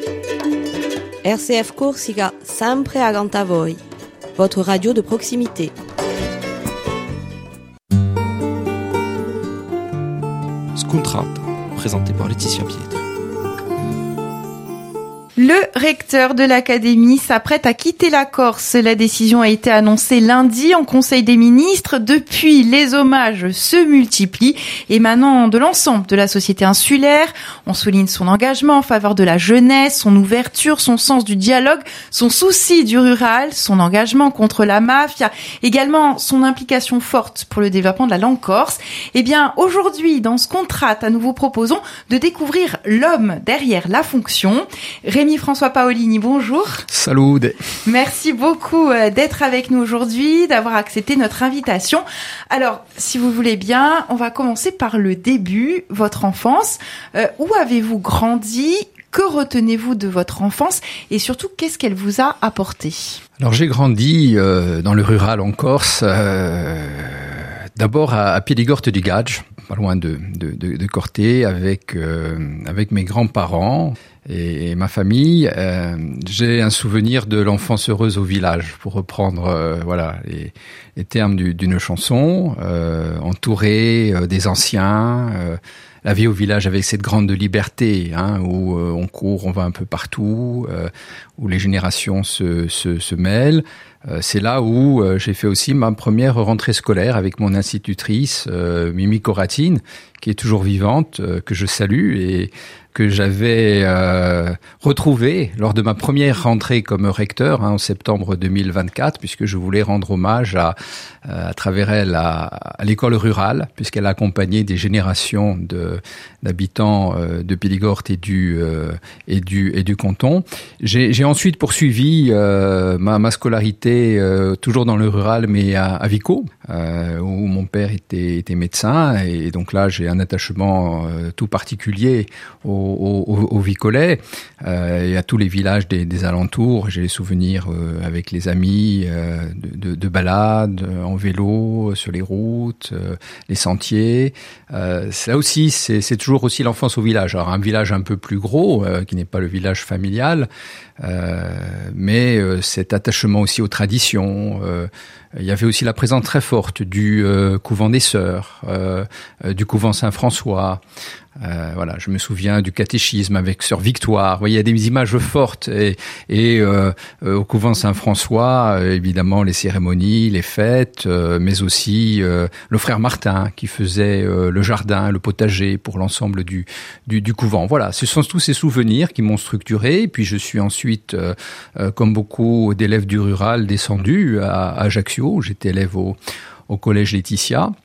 RCF Corsica, sempre accanto a voi. Votre radio de proximité. Scontrata, présenté par Laetitia Pietri. Le recteur de l'académie s'apprête à quitter la Corse. La décision a été annoncée lundi en Conseil des ministres. Depuis, les hommages se multiplient, émanant de l'ensemble de la société insulaire. On souligne son engagement en faveur de la jeunesse, son ouverture, son sens du dialogue, son souci du rural, son engagement contre la mafia, également son implication forte pour le développement de la langue corse. Eh bien, aujourd'hui, dans ce contrat, nous vous proposons de découvrir l'homme derrière la fonction. Rémi-François Paolini, bonjour. Salut. Merci beaucoup d'être avec nous aujourd'hui, d'avoir accepté notre invitation. Alors, si vous voulez bien, on va commencer par le début, votre enfance. Où avez-vous grandi ? Que retenez-vous de votre enfance ? Et surtout, qu'est-ce qu'elle vous a apporté ? Alors, j'ai grandi dans le rural en Corse, d'abord à Piedighorte du Gadge, pas loin de Corté, avec mes grands-parents et ma famille. J'ai un souvenir de l'enfance heureuse au village, pour reprendre les termes d'une chanson, entouré des anciens, la vie au village avec cette grande liberté, où on court, on va un peu partout, où les générations se mêlent. C'est là où j'ai fait aussi ma première rentrée scolaire avec mon institutrice, Mimi Coratine, qui est toujours vivante, que je salue et que j'avais retrouvé lors de ma première rentrée comme recteur en septembre 2024, puisque je voulais rendre hommage à travers elle à l'école rurale, puisqu'elle a accompagné des générations d'habitants de Piedighorte et du canton. J'ai ensuite poursuivi ma scolarité toujours dans le rural, mais à Vico, où mon père était médecin, et donc là j'ai un attachement tout particulier au Vicolais et à tous les villages des alentours. J'ai les souvenirs avec les amis de balades en vélo sur les routes, les sentiers. Ça aussi, c'est toujours aussi l'enfance au village. Alors un village un peu plus gros, qui n'est pas le village familial, mais cet attachement aussi aux traditions. Il y avait aussi la présence très forte du couvent des Sœurs, du couvent Saint-François. Je me souviens du catéchisme avec Sœur Victoire. Vous voyez, il y a des images fortes et au couvent Saint-François, évidemment les cérémonies, les fêtes, mais aussi le frère Martin qui faisait le jardin, le potager pour l'ensemble du couvent. Voilà, ce sont tous ces souvenirs qui m'ont structuré. Et puis je suis ensuite, comme beaucoup d'élèves du rural, descendu à Ajaccio. J'étais élève au collège Laetitia.